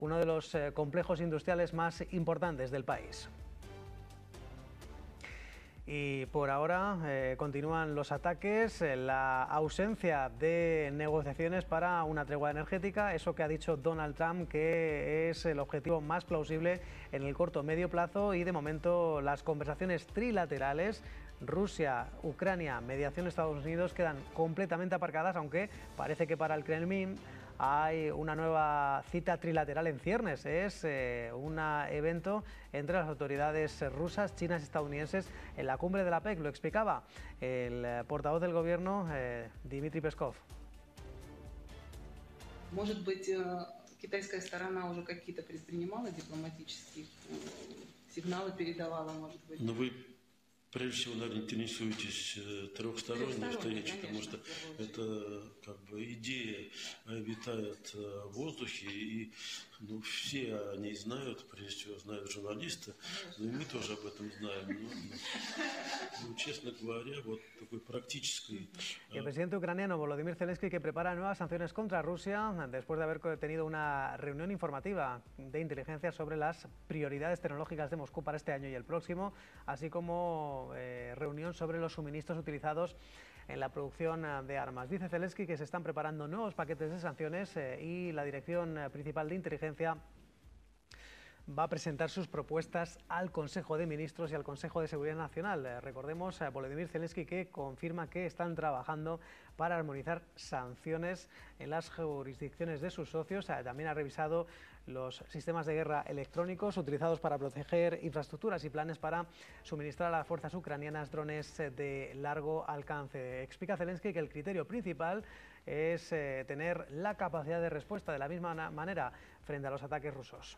uno de los complejos industriales más importantes del país. Y por ahora continúan los ataques, la ausencia de negociaciones para una tregua energética, eso que ha dicho Donald Trump que es el objetivo más plausible en el corto o medio plazo, y de momento las conversaciones trilaterales, Rusia, Ucrania, mediación Estados Unidos, quedan completamente aparcadas, aunque parece que para el Kremlin hay una nueva cita trilateral en ciernes. Es un evento entre las autoridades rusas, chinas y estadounidenses en la cumbre de la PEC. Lo explicaba el portavoz del gobierno, Dmitry Peskov. Может быть, китайская сторона уже какие-то предпринимала дипломатические сигналы, передавала, может быть? Но вы, прежде всего, наверное, интересуетесь трехсторонней встречей, потому что это как бы идея витает в воздухе, и все о ней знают, прежде всего знают журналисты, но и мы тоже об этом знаем. Но, честно говоря, вот такой практической... El presidente ucraniano Volodymyr Zelensky, que prepara nuevas sanciones contra Rusia después de haber tenido una reunión informativa de inteligencia sobre las prioridades tecnológicas de Moscú para este año y el próximo, así como reunión sobre los suministros utilizados en la producción de armas. Dice Zelensky que se están preparando nuevos paquetes de sanciones y la Dirección Principal de Inteligencia va a presentar sus propuestas al Consejo de Ministros y al Consejo de Seguridad Nacional. Recordemos a Volodymyr Zelensky, que confirma que están trabajando para armonizar sanciones en las jurisdicciones de sus socios. También ha revisado los sistemas de guerra electrónicos utilizados para proteger infraestructuras y planes para suministrar a las fuerzas ucranianas drones de largo alcance. Explica Zelensky que el criterio principal es tener la capacidad de respuesta de la misma manera frente a los ataques rusos.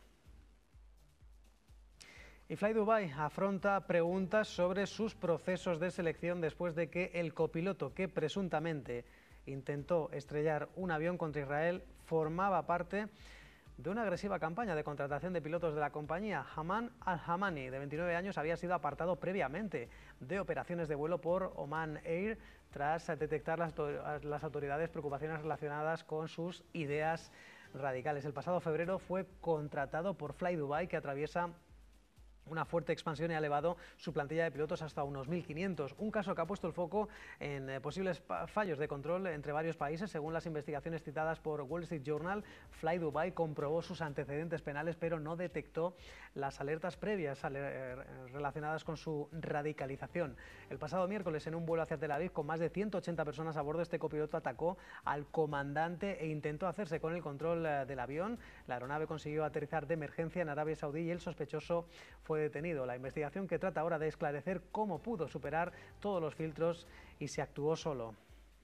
Y Flydubai afronta preguntas sobre sus procesos de selección después de que el copiloto que presuntamente intentó estrellar un avión contra Israel formaba parte de una agresiva campaña de contratación de pilotos de la compañía. Haman Al-Hamani, de 29 años, había sido apartado previamente de operaciones de vuelo por Oman Air tras detectar las autoridades preocupaciones relacionadas con sus ideas radicales. El pasado febrero fue contratado por Flydubai, que atraviesa una fuerte expansión y ha elevado su plantilla de pilotos hasta unos 1.500. Un caso que ha puesto el foco en posibles fallos de control entre varios países. Según las investigaciones citadas por Wall Street Journal, Flydubai comprobó sus antecedentes penales, pero no detectó las alertas previas relacionadas con su radicalización. El pasado miércoles, en un vuelo hacia Tel Aviv con más de 180 personas a bordo, este copiloto atacó al comandante e intentó hacerse con el control del avión. La aeronave consiguió aterrizar de emergencia en Arabia Saudí y el sospechoso fue detenido. La investigación, que trata ahora de esclarecer cómo pudo superar todos los filtros y se actuó solo.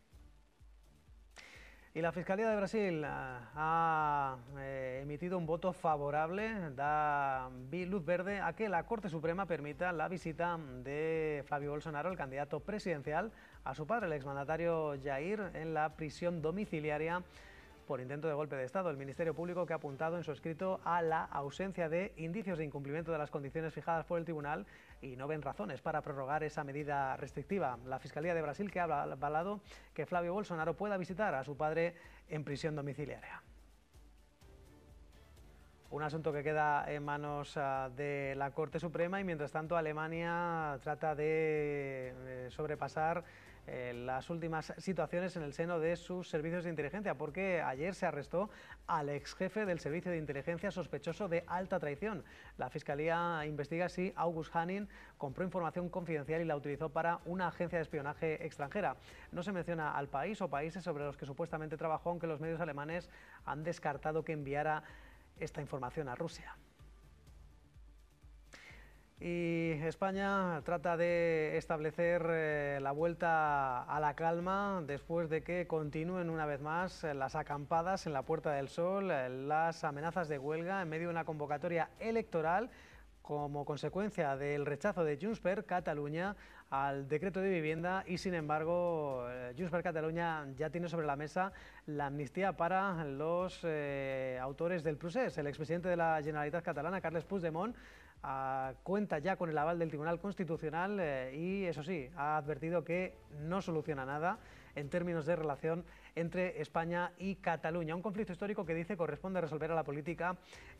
Y la Fiscalía de Brasil ha emitido un voto favorable, da luz verde a que la Corte Suprema permita la visita de Flavio Bolsonaro, el candidato presidencial, a su padre, el exmandatario Jair, en la prisión domiciliaria por intento de golpe de Estado. El Ministerio Público, que ha apuntado en su escrito a la ausencia de indicios de incumplimiento de las condiciones fijadas por el tribunal y no ven razones para prorrogar esa medida restrictiva. La Fiscalía de Brasil, que ha avalado que Flavio Bolsonaro pueda visitar a su padre en prisión domiciliaria. Un asunto que queda en manos de la Corte Suprema, y mientras tanto Alemania trata de sobrepasar las últimas situaciones en el seno de sus servicios de inteligencia, porque ayer se arrestó al ex jefe del servicio de inteligencia sospechoso de alta traición. La Fiscalía investiga si August Hanning compró información confidencial y la utilizó para una agencia de espionaje extranjera. No se menciona al país o países sobre los que supuestamente trabajó, aunque los medios alemanes han descartado que enviara esta información a Rusia. Y España trata de establecer la vuelta a la calma después de que continúen una vez más las acampadas en la Puerta del Sol, las amenazas de huelga en medio de una convocatoria electoral como consecuencia del rechazo de Junts per Catalunya al decreto de vivienda, y sin embargo Junts per Catalunya ya tiene sobre la mesa la amnistía para los autores del procés. El expresidente de la Generalitat catalana, Carles Puigdemont, cuenta ya con el aval del Tribunal Constitucional y, eso sí, ha advertido que no soluciona nada en términos de relación entre España y Cataluña. Un conflicto histórico que dice corresponde resolver a la política